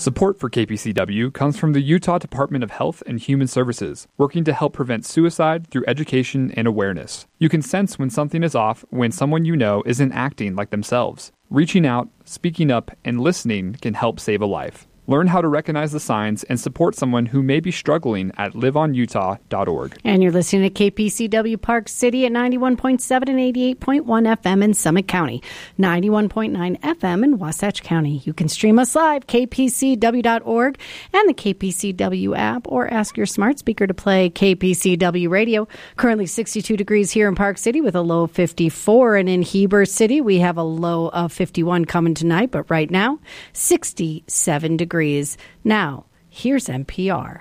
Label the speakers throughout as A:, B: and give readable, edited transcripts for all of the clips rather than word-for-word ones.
A: Support for KPCW comes from the Utah Department of Health and Human Services, working to help prevent suicide through education and awareness. You can sense when something is off when someone you know isn't acting like themselves. Reaching out, speaking up, and listening can help save a life. Learn how to recognize the signs and support someone who may be struggling at liveonutah.org.
B: And you're listening to KPCW Park City at 91.7 and 88.1 FM in Summit County, 91.9 FM in Wasatch County. You can stream us live, kpcw.org, and the KPCW app, or ask your smart speaker to play KPCW radio. Currently 62 degrees here in Park City with a low of 54, and in Heber City we have a low of 51 coming tonight, but right now 67 degrees. Now, here's NPR.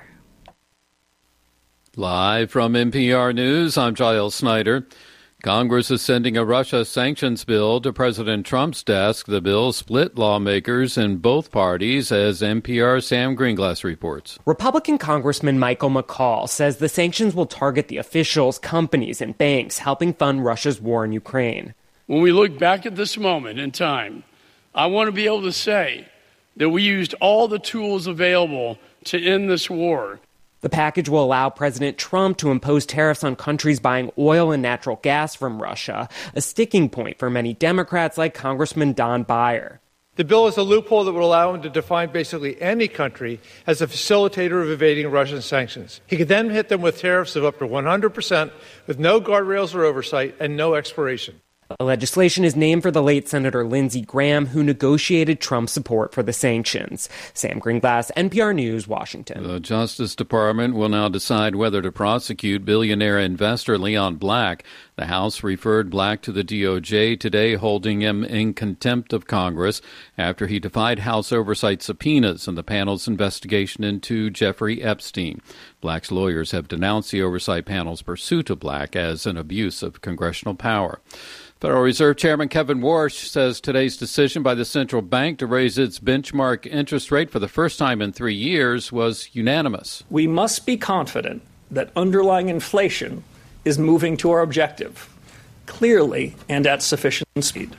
C: Live from NPR News, I'm Giles Snyder. Congress is sending a Russia sanctions bill to President Trump's desk. The bill split lawmakers in both parties, as NPR's Sam Greenglass reports.
D: Republican Congressman Michael McCaul says the sanctions will target the officials, companies, and banks helping fund Russia's war in Ukraine.
E: When we look back at this moment in time, I want to be able to say that we used all the tools available to end this war.
D: The package will allow President Trump to impose tariffs on countries buying oil and natural gas from Russia, a sticking point for many Democrats like Congressman Don Beyer.
F: The bill is a loophole that would allow him to define basically any country as a facilitator of evading Russian sanctions. He could then hit them with tariffs of up to 100% with no guardrails or oversight and no expiration.
D: The legislation is named for the late Senator Lindsey Graham, who negotiated Trump's support for the sanctions. Sam Greenglass, NPR News, Washington.
C: The Justice Department will now decide whether to prosecute billionaire investor Leon Black. The House referred Black to the DOJ today, holding him in contempt of Congress after he defied House oversight subpoenas in the panel's investigation into Jeffrey Epstein. Black's lawyers have denounced the oversight panel's pursuit of Black as an abuse of congressional power. Federal Reserve Chairman Kevin Warsh says today's decision by the central bank to raise its benchmark interest rate for the first time in 3 years was unanimous.
G: We must be confident that underlying inflation is moving to our objective, clearly and at sufficient speed.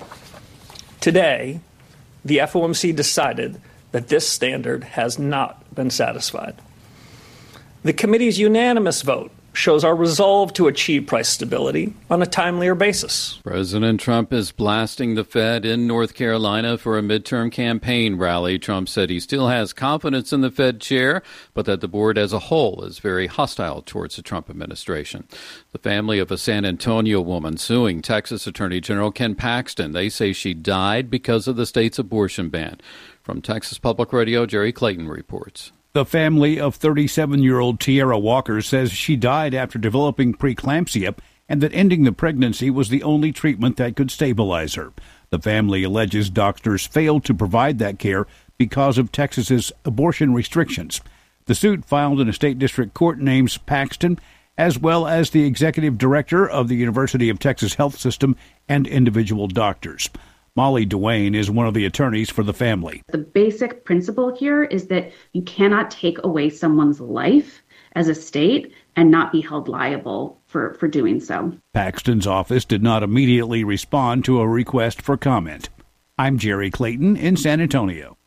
G: Today, the FOMC decided that this standard has not been satisfied. The committee's unanimous vote shows our resolve to achieve price stability on a timelier basis.
C: President Trump is blasting the Fed in North Carolina for a midterm campaign rally. Trump said he still has confidence in the Fed chair, but that the board as a whole is very hostile towards the Trump administration. The family of a San Antonio woman suing Texas Attorney General Ken Paxton. They say she died because of the state's abortion ban. From Texas Public Radio, Jerry Clayton reports.
H: The family of 37-year-old Tierra Walker says she died after developing preeclampsia and that ending the pregnancy was the only treatment that could stabilize her. The family alleges doctors failed to provide that care because of Texas's abortion restrictions. The suit filed in a state district court names Paxton, as well as the executive director of the University of Texas Health System and individual doctors. Molly Duane is one of the attorneys for the family.
I: The basic principle here is that you cannot take away someone's life as a state and not be held liable for doing so.
H: Paxton's office did not immediately respond to a request for comment. I'm Jerry Clayton in San Antonio.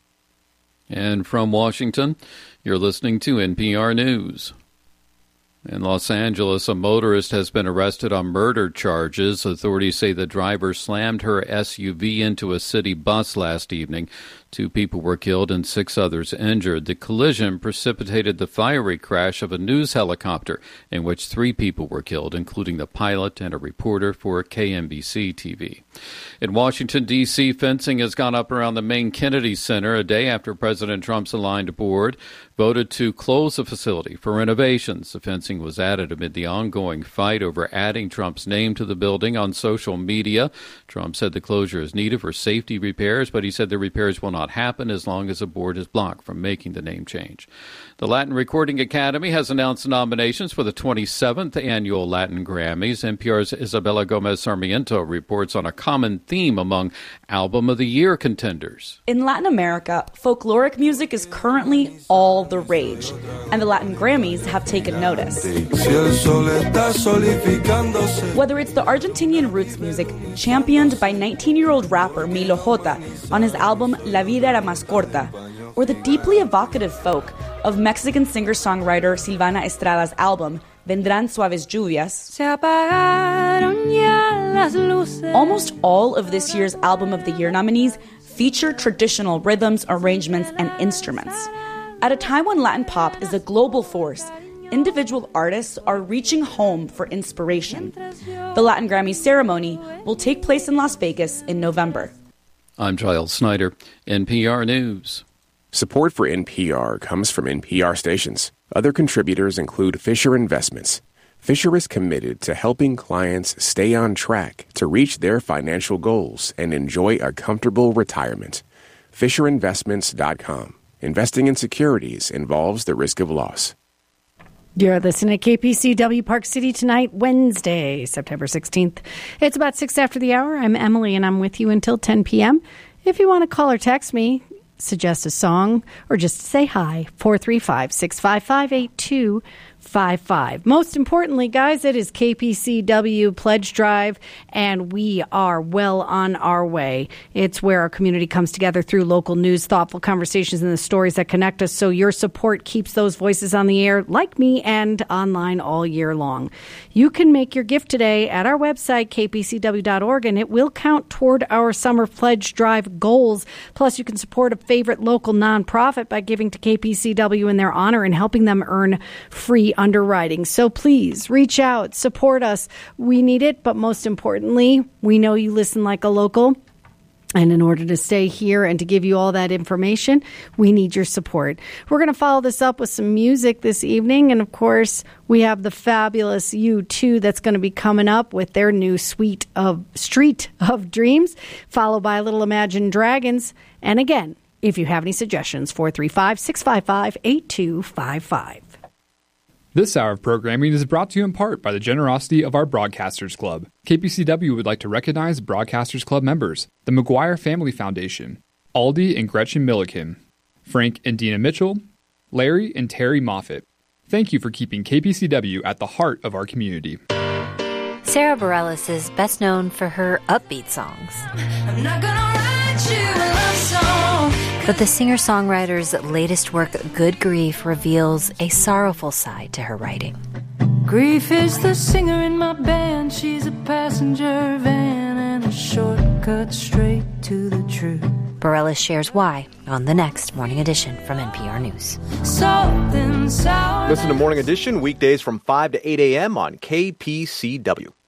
C: And from Washington, you're listening to NPR News. In Los Angeles, a motorist has been arrested on murder charges. Authorities say the driver slammed her SUV into a city bus last evening. 2 people were killed and 6 others injured. The collision precipitated the fiery crash of a news helicopter in which 3 people were killed, including the pilot and a reporter for KMBC TV. In Washington, D.C., fencing has gone up around the main Kennedy Center a day after President Trump's aligned board voted to close the facility for renovations. The fencing was added amid the ongoing fight over adding Trump's name to the building on social media. Trump said the closure is needed for safety repairs, but he said the repairs will not happen as long as the board is blocked from making the name change. The Latin Recording Academy has announced nominations for the 27th annual Latin Grammys. NPR's Isabella Gomez Sarmiento reports on a common theme among Album of the Year contenders.
J: In Latin America, folkloric music is currently all the rage, and the Latin Grammys have taken notice. Whether it's the Argentinian roots music championed by 19-year-old rapper Milo J on his album La Vida Era Más Corta, or the deeply evocative folk of Mexican singer-songwriter Silvana Estrada's album, Vendrán Suaves Lluvias. Almost all of this year's Album of the Year nominees feature traditional rhythms, arrangements, and instruments. At a time when Latin pop is a global force, individual artists are reaching home for inspiration. The Latin Grammy ceremony will take place in Las Vegas in November.
C: I'm Giles Snyder, NPR News.
K: Support for NPR comes from NPR stations. Other contributors include Fisher Investments. Fisher is committed to helping clients stay on track to reach their financial goals and enjoy a comfortable retirement. FisherInvestments.com. Investing in securities involves the risk of loss.
B: You're listening to KPCW Park City tonight, Wednesday, September 16th. It's about 6 after the hour. I'm Emily, and I'm with you until 10 p.m. If you want to call or text me, suggest a song, or just say hi, 435-655-8255. Most importantly, guys, it is KPCW Pledge Drive, and we are well on our way. It's where our community comes together through local news, thoughtful conversations, and the stories that connect us, so your support keeps those voices on the air, like me, and online all year long. You can make your gift today at our website, kpcw.org, and it will count toward our summer Pledge Drive goals. Plus, you can support a favorite local nonprofit by giving to KPCW in their honor and helping them earn free underwriting. So please reach out, support us. We need it, but most importantly, we know you listen like a local. And in order to stay here and to give you all that information, we need your support. We're going to follow this up with some music this evening. And of course, we have the fabulous U2 that's going to be coming up with their new Street of Dreams, followed by a little Imagine Dragons. And again, if you have any suggestions, 435-655-8255.
A: This hour of programming is brought to you in part by the generosity of our Broadcasters Club. KPCW would like to recognize Broadcasters Club members, the McGuire Family Foundation, Aldi and Gretchen Milliken, Frank and Dina Mitchell, Larry and Terry Moffitt. Thank you for keeping KPCW at the heart of our community.
L: Sarah Bareilles is best known for her upbeat songs. I'm not gonna write you a love song. But the singer-songwriter's latest work, Good Grief, reveals a sorrowful side to her writing.
M: Grief is the singer in my band. She's a passenger van and a shortcut straight to the truth.
L: Bareilles shares why on the next Morning Edition from NPR News.
M: Something sour.
N: Listen to Morning Edition weekdays from 5 to 8 a.m. on KPCW.